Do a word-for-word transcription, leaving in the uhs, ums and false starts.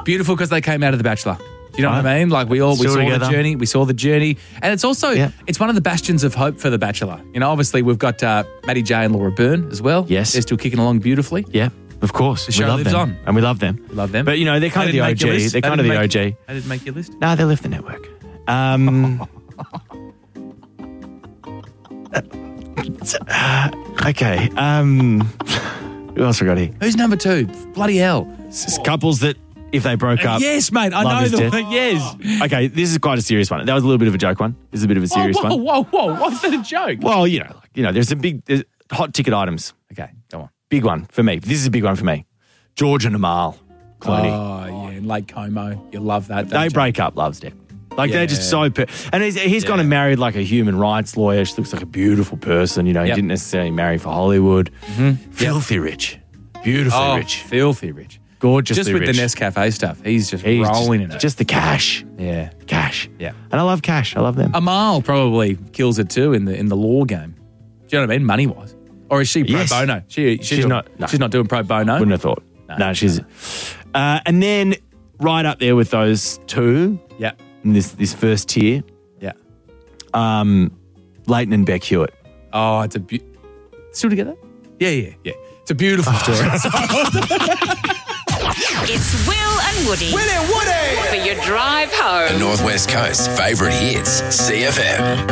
beautiful because they came out of The Bachelor. Do you know what I mean? Like we all we Still saw together. the journey. We saw the journey, and it's also Yeah. it's one of the bastions of hope for The Bachelor. You know, obviously we've got uh, Matty J and Laura Byrne as well. Yes. They're still kicking along beautifully. Yeah, of course. The show we love lives them. on. And we love them. We love them. But, you know, they're kind They of the didn't make your O G. list? They're They kind of the didn't O make- G. They didn't make your list. No, they left the network. Um, okay. Um, who else we got here? Who's number two? Bloody hell! It's couples that, if they broke up. Yes, mate. I love know is the dead. yes. Okay, this is quite a serious one. That was a little bit of a joke one. This is a bit of a serious whoa, one. whoa, whoa, whoa! Why's that a joke? Well, you know, like, you know, there's some big there's hot ticket items. Okay, go on. Big one for me. This is a big one for me. George and Amal Clooney. Oh yeah, in Lake Como, you love that. they don't you? break up, loves it. Like they're just Yeah. so, per- and he's, he's gone Yeah. and married like a human rights lawyer. She looks like a beautiful person. You know, he Yep. didn't necessarily marry for Hollywood. Filthy rich, beautifully Oh, rich, filthy rich. gorgeously Just with rich. the Nescafe stuff, he's just He's rolling just, in it. just the cash, yeah. cash. Yeah. and I love cash. I love them. Amal probably kills it too in the in the law game. Do you know what I mean? Money wise, or is she pro Yes. bono? She she's, She's not. not- no. She's not doing pro bono. Wouldn't have thought. No, No, she's. Uh, and then right up there with those two Yeah, in this this first tier, yeah. um, Leighton and Beck Hewitt. Oh, it's a be- still together. Yeah, yeah, yeah. It's a beautiful story. It's Will and Woody. Will and Woody. For your drive home. The Northwest Coast favourite hits, C F M.